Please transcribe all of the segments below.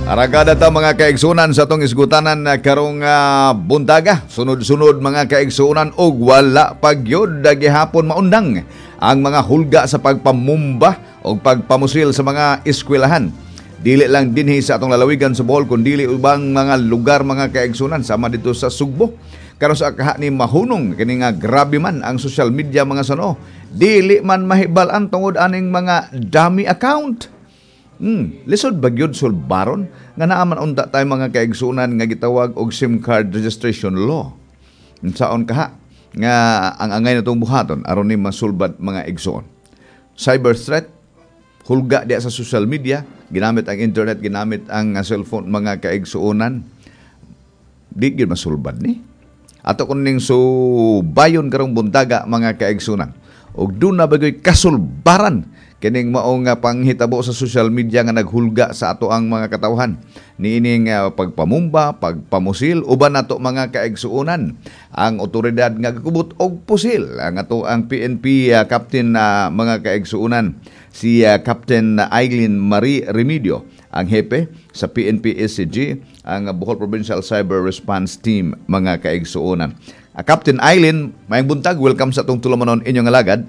Aragada ta mga kaigsunan sa tong isgutanan na karong buntaga. Sunod-sunod mga kaigsunan og wala pagyod gihapon maundang ang mga hulga sa pagpamumba o pagpamusil sa mga eskwelahan. Dili lang dinhi sa atong lalawigan sa Bohol kun dili ubang mga lugar mga kaigsunan sama dito sa Sugbo. Karon sa kaha ni mahunong kini nga grabe man ang social media mga sano. Dili man mahibal-an tungod aning mga dummy account. Lisod bagyod sulbaron nga naaman unta tayo mga kaigsunan nga gitawag og SIM card registration law. Unsaon kaha nga ang angay natong buhaton aron ni masulbad mga igsoon. Cyber threat, hulga diya sa social media, ginamit ang internet, ginamit ang cellphone mga kaigsuonan. Di gyud masulbad ni. Ato kuning bayon karong buntaga mga kaigsunan. Og doon na bagoy kasulbaran kining maong panghitabo sa social media nga naghulga sa ato ang mga katawhan. Niining pagpamumba, pagpamusil, uban nato mga kaigsuonan. Ang otoridad nga gakubot og pusil ang ato ang PNP Captain na mga kaigsuonan. Si Captain Aileen Marie Remedio, ang hepe sa PNP SCG, ang Bohol Provincial Cyber Response Team mga kaigsuonan. Captain Aileen, mayang buntag, welcome sa atong tulumanon inyong alagad.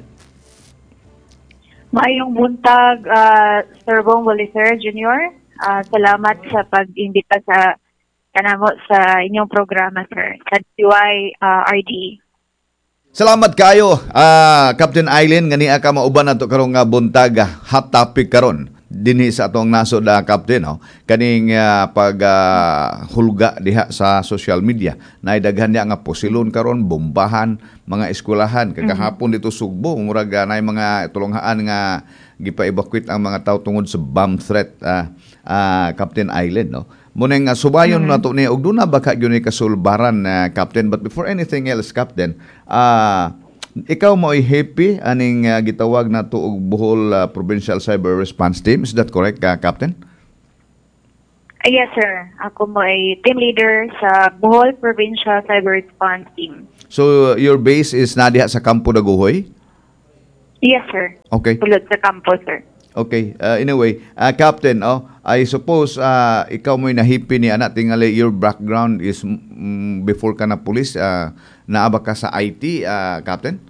Maayong buntag, Sir Bong Bolicer Jr. Salamat sa pag-imbita sa kanamo sa inyong programa, sir, sa DYRD. Salamat kayo, Captain Aileen, nga niya ka mauban nato karong buntag, hot topic karon dinhi sa atong nasod Captain, kaning hulga diha sa social media. Naidaghan niya nga posilon karon, bombahan mga eskwelahan. Kagahapon dito Sugbo, murag nay mga tulonghaan nga gipa-evacuate ang mga tao tungod sa bomb threat, Captain Aileen, no. Muneng subayon nato ni og duna baka gyud ni kasulbaran, Captain. But before anything else, Captain, ikaw mo'y happy aning gitawag na to og Bohol Provincial Cyber Response Team. Is that correct, Captain? Yes, sir. Ako mo ay team leader sa Bohol Provincial Cyber Response Team. So, your base is na diha sa Campo Daguhoy? Yes, sir. Okay. Tulad sa kampo, sir. Okay. Anyway, Captain, I suppose ikaw mo'y nahipi ni anak tingali your background is before ka na police, naaba ka sa IT, Captain?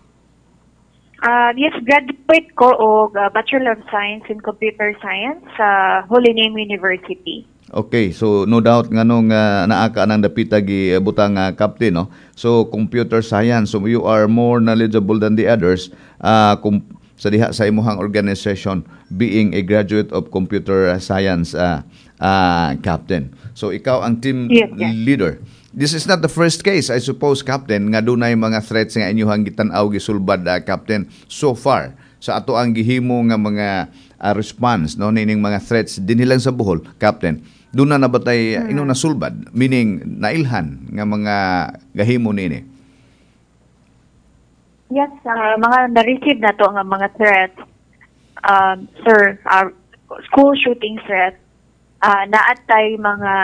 Yes, graduate ko og Bachelor of Science in Computer Science sa Holy Name University. Okay, so no doubt nga nung naa ka nang dapita gi butang Captain, no? So computer science, so you are more knowledgeable than the others sa diha sa imuhang organization being a graduate of computer science, Captain. So ikaw ang team leader. This is not the first case, I suppose, Captain, nga dunay mga threats nga inyong gitan-aw gisulbad, Captain, so far sa ato ang gihimo nga mga response, no, nining mga threats dinhi lang sa Bohol, Captain. Doon na nabatay inong nasulbad, meaning nailhan nga mga gahimo nini. Yes, mga na-receive na to nga mga threats, sir, school shooting threat, naatay mga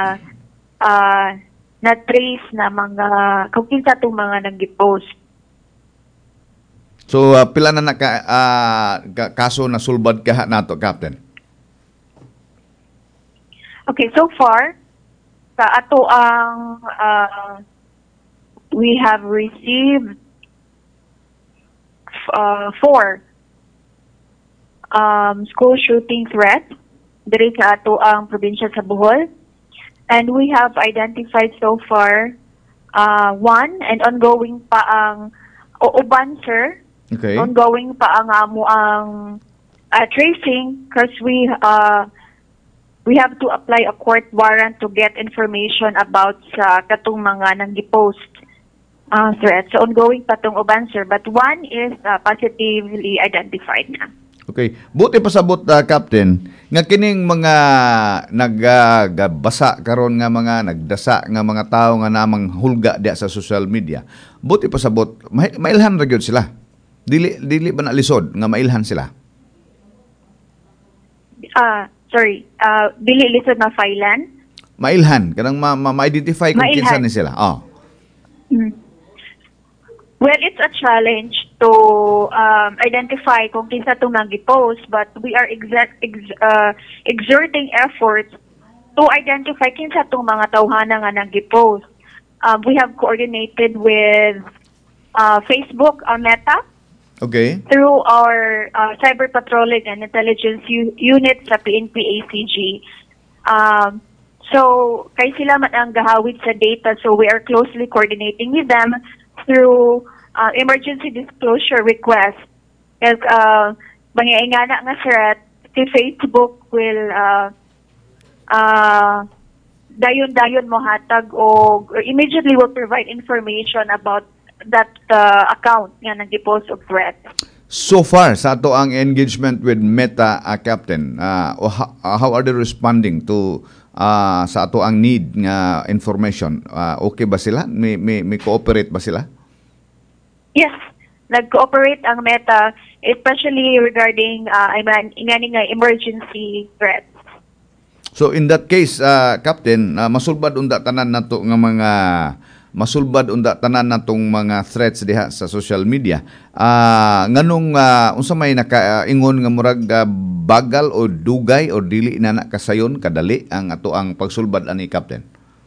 na-trace na mga kung kinsa itong mga nag-post. So, pila na kaso na sulbad ka nato, Captain? Okay, so far, sa ato ang we have received 4 school shooting threats diri sa ato ang probinsya sa Bohol. And we have identified so far 1 and ongoing pa ang uban, sir. Okay. Ongoing pa ang amo ang tracing because we have to apply a court warrant to get information about sa katong mga nang-post threats. So ongoing pa tong uban, sir, but 1 is positively identified na. Okay. Buti pasabot, Captain, nga kining mga nagbasa karon nga mga nagdasa nga mga tao nga namang hulga diya sa social media. Buti pasabot, mailhan ra gyud sila. Dili ba na lisod nga mailhan sila? Dili lisod na filean? Mailhan, kanang ma-identify kung kinsa ni sila. Well, it's a challenge to identify kung kinsa itong nag-post, but we are exerting efforts to identify kinsa tong mga tawhana nga nag-post. We have coordinated with Facebook, Meta, Okay. through our cyber patrolling and intelligence unit sa PNP ACG. So, kay sila man ang gahawid sa data, so we are closely coordinating with them through emergency disclosure request. Kasi mangyayangana nga threat, si Facebook will dayon-dayon mo hatag or immediately will provide information about that account nga nag-depost of threat. So far, sa ato ang engagement with Meta, Captain, how are they responding to sa ato ang need nga information? Okay ba sila? May cooperate ba sila? Yes, nag-cooperate ang Meta, especially regarding ingani nga emergency threats. So in that case, Captain, masulbad unda tanan nato nga mga natong mga threats diha sa social media. Nganong unsa may nakaingon nga murag bagal o dugay o dili na kasayon kadali ang ato ang pagsulbad ani, Captain?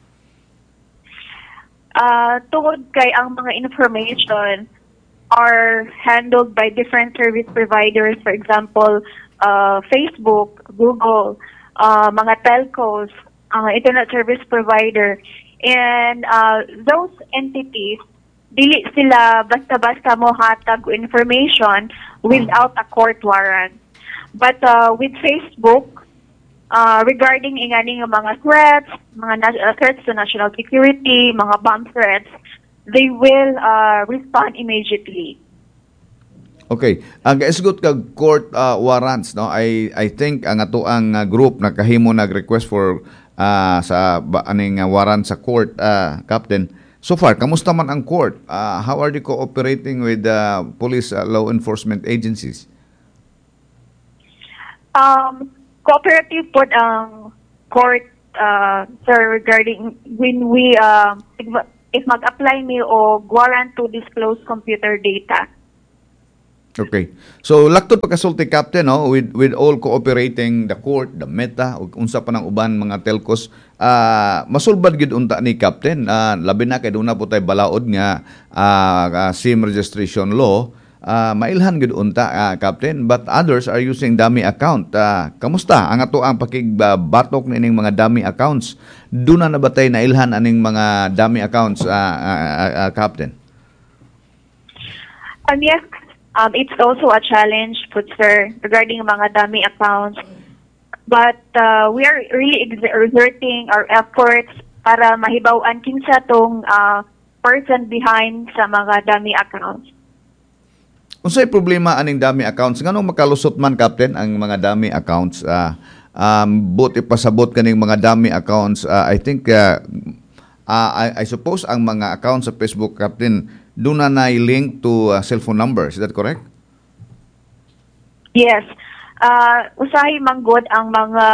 Tungod kay ang mga information are handled by different service providers, for example, Facebook, Google, mga telcos, internet service provider, and those entities, dili sila basta-basta mo hatag information without a court warrant. But with Facebook, regarding ingani nga mga threats, threats to national security, mga bomb threats, they will respond immediately. Okay, ang kaisgot kag court warrants, no, I think ang ato ang group nakahimo nag-request for aning warrant sa court, Captain. So far, kamusta man ang court? How are they cooperating with police law enforcement agencies? Cooperative po ang court, sir, regarding when we if mag-apply mi o warrant to disclose computer data. Okay. So laktod pagkasulti, Captain, no, with all cooperating the court, the Meta ug unsa pa nang uban mga telcos, masulbad gid unta ni Captain, labi na kay duna po tay balaod nga SIM registration law, mailhan gid unta, Captain, but others are using dummy account. Kamusta ang ato ang pakigbatok nining mga dummy accounts? Duna na batay nailhan aning mga dummy accounts, Captain? Yes. It's also a challenge, sir, regarding mga dummy accounts. But we are really exerting our efforts para mahibaw-an kinsa tong person behind sa mga dummy accounts. Unsay problema aning dummy accounts? Nganong makalusot man, Captain, ang mga dummy accounts? Buti pasabot kaning mga dummy accounts. I think I suppose ang mga accounts sa Facebook, Captain, doon na link to cellphone numbers. Is that correct? Yes. Usahay manggod ang mga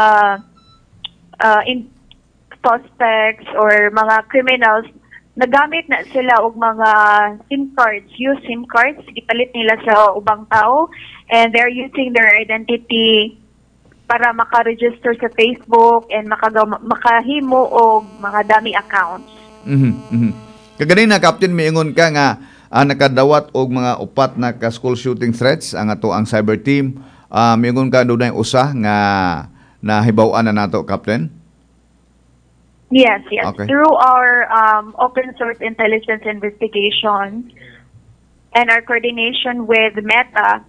suspects or mga criminals, nagamit na sila og mga SIM cards, used SIM cards, ipalit nila sa ubang tao, and they're using their identity para maka-register sa Facebook and makahimo og mga dummy accounts. Kaganin na, Captain, miingon ka nga nakadawat og mga upat na ka-school shooting threats ang ato ang cyber team. Miingon ka doon na usa nga nahibaw-an na nato, Captain? Yes. Okay. Through our open source intelligence investigation and our coordination with Meta,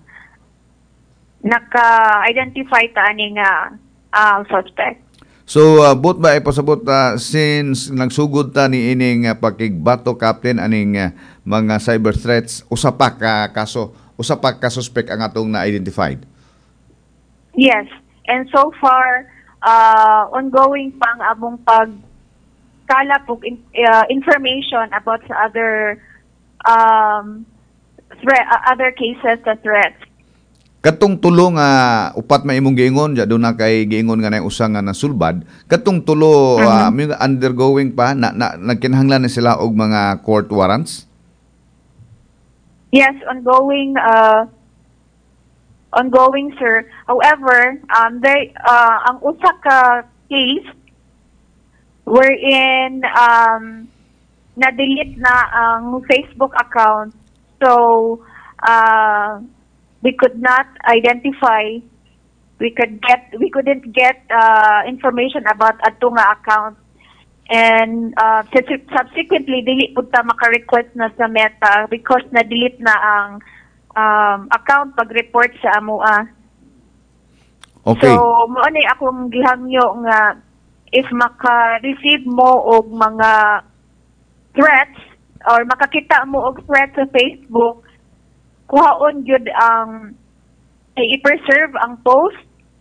naka-identify ta ani nga suspect. So, both ba ay pasabot since nagsugod ta ni ining pakigbato, Captain, aning mga cyber threats, usa pa ka suspect ang atong na-identified? Yes. And so far, ongoing pang among pagkalap og information about sa other cases sa threats. Katong tulo nga upat may imong giingon, ya doon na kay giingon nga na usa nga nasulbad. Katong tulo may undergoing pa nagkinahanglan na sila og mga court warrants? Yes, ongoing sir. However, ang usa ka case wherein na-delete na ang Facebook account. So, we could not identify, we couldn't get information about ato nga account. And subsequently, dili po ta maka-request na sa Meta because na-delete na ang account pag-report sa AMUA. Okay. So, mo ani akong gihangyo nga if maka-receive mo og mga threats or makakita mo og threats sa Facebook, kuhaon gyud ang i-preserve ang post.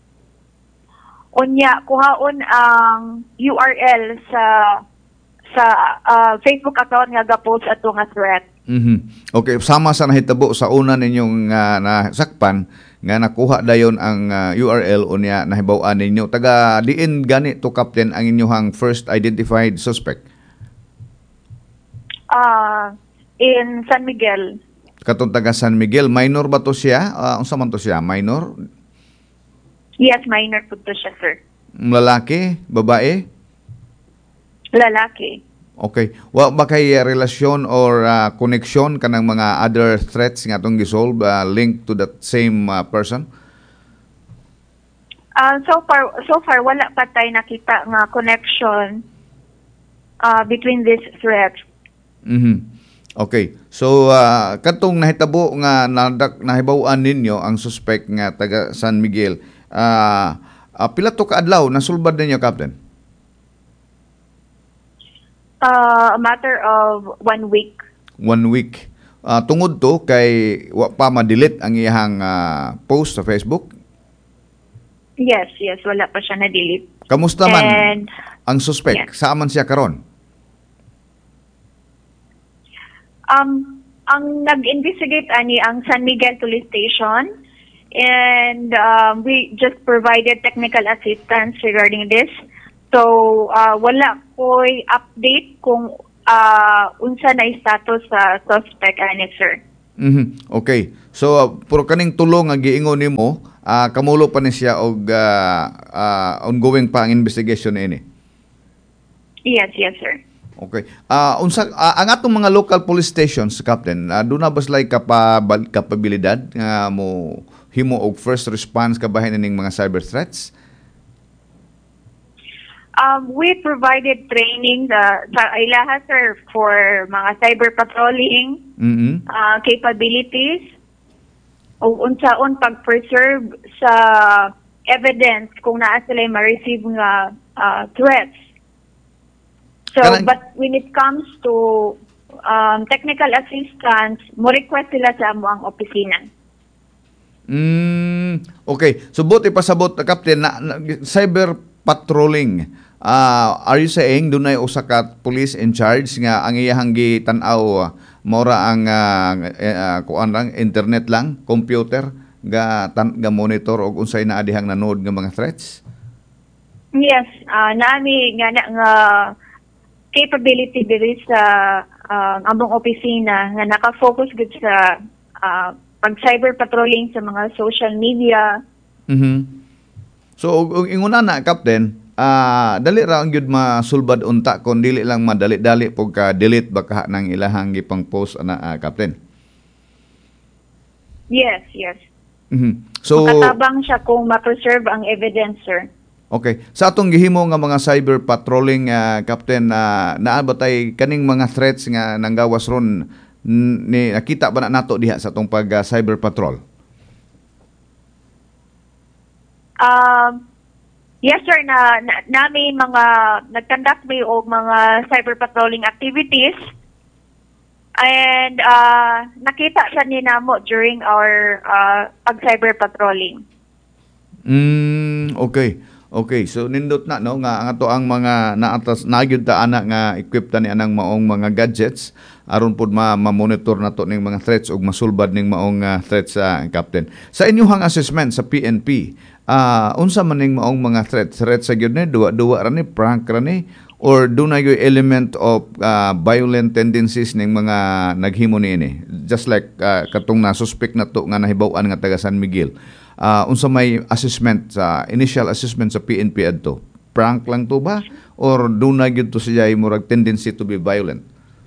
Unya kuhaon ang URL sa Facebook account nga ga-post ato nga threat. Okay, sama sa nahitabo sa una ninyong nasakpan nga nakuha dayon ang URL unya nahibaw-an ninyo. Taga diin gani to Captain ang inyong first identified suspect? In San Miguel. Katong taga San Miguel, minor ba to siya? Unsa man to siya? Minor? Yes, minor po to siya, sir. Lalaki? Babae? Lalaki. Okay. Wa ba kay relasyon or connection kanang mga other threats nga atong gisolve linked to that same person? So far wala pa tay nakita nga connection between these threats. Okay. So katong nahitabo nga nahibaw-an ninyo ang suspect nga taga San Miguel. Pila to ka adlaw nasulbad ninyo, Captain? A matter of 1 week. 1 week. Tungod to kay wa pa ma-delete ang iyang post sa Facebook? Yes, wala pa siya na-delete. Kamusta man And, ang suspect? yeah. Saan man siya karon? Ang nag-investigate ani ang San Miguel Police Station, and we just provided technical assistance regarding this. So wala ko'y update kung unsa na status sa suspect ani, sir. Okay. So puro kaning tulong nga giingon nimo, kamulo pa ni siya og ongoing pa ang investigation ini. Yes, sir. Okay. Unsa ang atong mga local police stations, Captain, do na ba like kapabilidad nga mo himo og first response kabahin ning mga cyber threats? We provided training sa ilaha, sir, for mga cyber patrolling capabilities o unsaon pag-preserve sa evidence kung naa sila ma-receive nga threats. So, but when it comes to technical assistance, mo request sila sa amo ang opisina. Okay. So, buti pasabot, Captain, cyber patrolling. Are you saying dunay usa ka police in charge nga ang iyahang gitan-aw mora ang kuan lang internet lang, computer ga monitor og unsay naa dihang nanood nga mga threats? Yes, naami nga capability diri sa among opisina nga naka-focus gud sa pag-cyber patrolling sa mga social media. So inguna na, Captain, dali ra ang gyud masulbad unta kon dili lang madali-dali pag delete baka nang ilahang gipang post ana, Captain. Yes. So makatabang siya kung ma-preserve ang evidence, sir. Okay. Sa atong gihimo nga mga cyber patrolling, Captain, naa ba tay kaning mga threats nga nanggawas ron ni nakita ba na nato diha sa atong pag cyber patrol? Yes, sir, nami mga nag-conduct may og mga cyber patrolling activities, and nakita sa ninamo during our pag-cyber patrolling. Okay, so nindot na no nga ang ato ang mga naatas nagyud ta ana nga equipped ta ni anang maong mga gadgets aron pud ma-monitor nato ning mga threats ug masulbad ning maong threats sa Captain. Sa inyong assessment sa PNP, unsa man ning maong mga threats sa gyud ni duwa ra ni prank ra ni or do na gyud element of violent tendencies ning mga naghimo niini, just like katong na suspect nato nga nahibaw-an nga taga San Miguel. Unsa may assessment sa initial assessment sa PNP adto? Prank lang to ba or dunay gyud to siya murag tendency to be violent?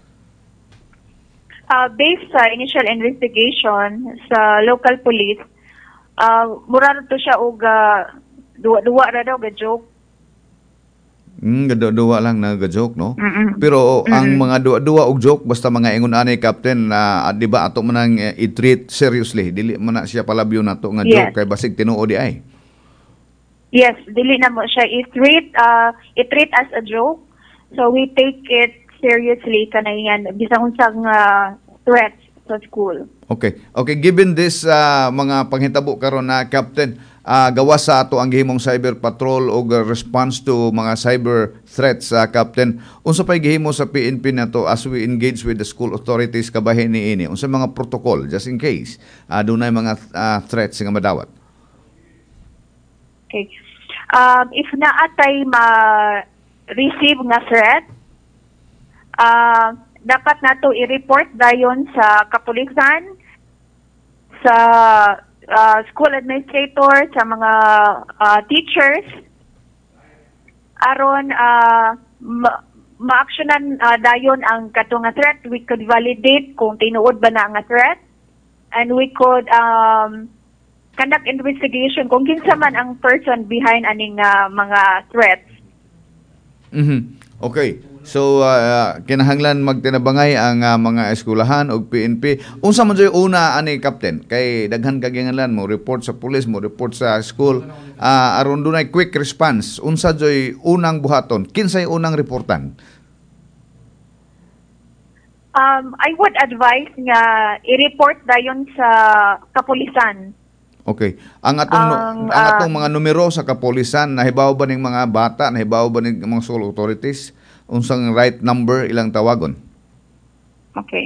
Based sa initial investigation sa local police, mura to siya og duwa ra daw ga joke. Duwa lang na joke, no? Mm-mm. Pero ang mga duwa og joke basta mga ingon ani Captain na di ba ato man ang i-treat seriously, dili man na siya palabyo nato nga joke Yes. kay basig tinuod di ay. Yes, dili na mo siya i-treat as a joke. So we take it seriously kanayan bisang unsang threats sa school. Okay. Okay, given this mga panghitabo karon na Captain, gawas sa ato ang gihimong cyber patrol o response to mga cyber threats, Captain, unsa pay gihimo sa PNP nato as we engage with the school authorities kabahin niini? Unsa mga protocol just in case dunay mga threats nga madawat? Okay. If naatay ma-receive nga threat, dapat nato i-report dayon sa kapulisan, sa school administrator, sa mga teachers, aron ma-actionan dayon ang katong nga threat. We could validate kung tinuod ba na nga threat, and we could conduct investigation kung kinsa man ang person behind aning mga threats. Okay. So kinahanglan magtinabangay ang mga eskwelahan og PNP. Unsa man joy una ani Captain kay daghan kaginganlan mo report sa police, mo report sa school, aron dunay quick response. Unsa joy unang buhaton? Kinsay unang reportan? I would advise nga i-report dayon sa kapulisan. Okay. Ang atong mga numero sa kapulisan, nahibaw ba ning mga bata, nahibaw ba ning mga school authorities? Unsang right number ilang tawagon? Okay.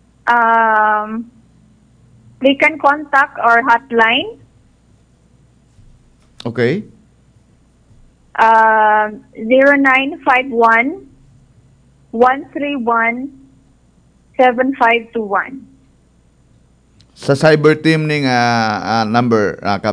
They can contact our hotline. Okay. 0951 131 7521. Sa cyber team ning number,